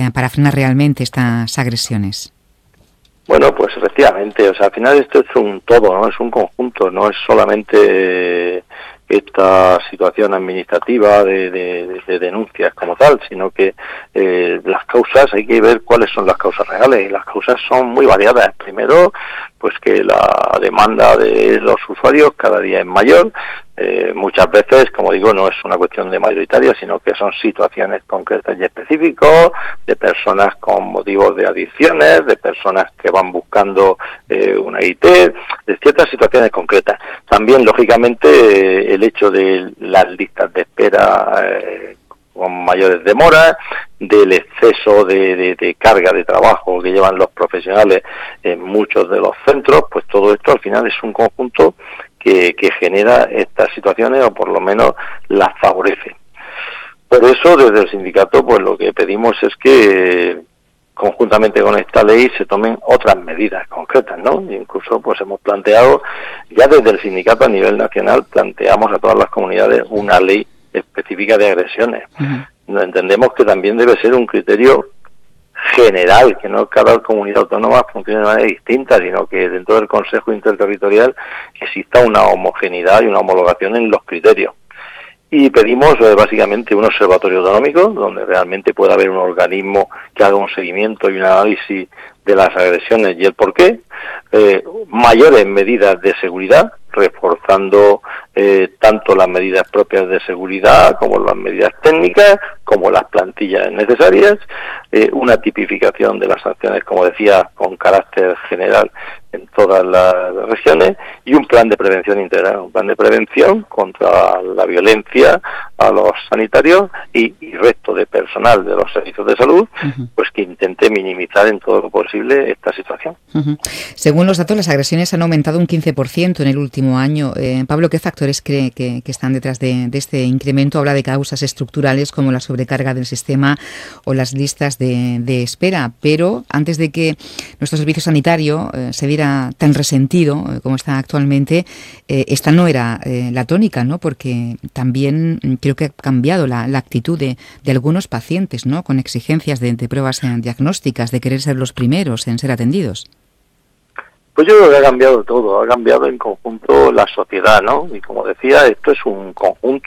para frenar realmente estas agresiones? Bueno, pues efectivamente, al final esto es un todo, ¿no? Es un conjunto, no es solamente esta situación administrativa de denuncias como tal, sino que las causas, hay que ver cuáles son las causas reales, y las causas son muy variadas. Primero, pues que la demanda de los usuarios cada día es mayor. Muchas veces, como digo, no es una cuestión de mayoritaria, sino que son situaciones concretas y específicas, de personas con motivos de adicciones, de personas que van buscando una IT, de ciertas situaciones concretas. También, lógicamente, el hecho de las listas de espera con mayores demoras, del exceso de carga de trabajo que llevan los profesionales en muchos de los centros, pues todo esto al final es un conjunto que genera estas situaciones, o por lo menos las favorece. Por eso, desde el sindicato, pues lo que pedimos es que conjuntamente con esta ley se tomen otras medidas concretas, ¿no? Incluso pues hemos planteado, ya desde el sindicato a nivel nacional, planteamos a todas las comunidades una ley específica de agresiones. Entendemos que también debe ser un criterio general, que no cada comunidad autónoma funcione de manera distinta, sino que dentro del Consejo Interterritorial exista una homogeneidad y una homologación en los criterios. Y pedimos básicamente un observatorio autonómico, donde realmente pueda haber un organismo que haga un seguimiento y un análisis de las agresiones y el porqué, mayores medidas de seguridad, reforzando tanto las medidas propias de seguridad como las medidas técnicas, como las plantillas necesarias, una tipificación de las sanciones, como decía, con carácter general en todas las regiones, y un plan de prevención integral, un plan de prevención contra la violencia a los sanitarios y resto de personal de los servicios de salud, pues que intente minimizar en todo lo posible esta situación. Según los datos, las agresiones han aumentado un 15% en el último año. Pablo, ¿qué factores cree que están detrás de este incremento? Habla de causas estructurales como la sobrecarga del sistema o las listas de espera, pero antes de que nuestro servicio sanitario se viera tan resentido como está actualmente, esta no era la tónica, ¿no? Porque también creo que ha cambiado la actitud de algunos pacientes, ¿no? Con exigencias de pruebas diagnósticas, de querer ser los primeros en ser atendidos. Pues yo creo que ha cambiado todo, ha cambiado en conjunto la sociedad, ¿no? Y como decía, esto es un conjunto